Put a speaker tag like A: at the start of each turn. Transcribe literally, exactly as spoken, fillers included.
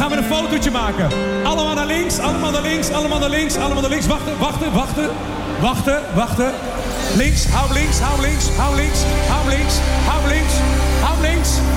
A: gaan we een fotootje maken. Allemaal naar links, allemaal naar links, allemaal naar links, allemaal naar links. Wachten, wachten, wachten. Wachten, wachten. Links, hou links, hou links, hou links, hou links, hou links, hou links.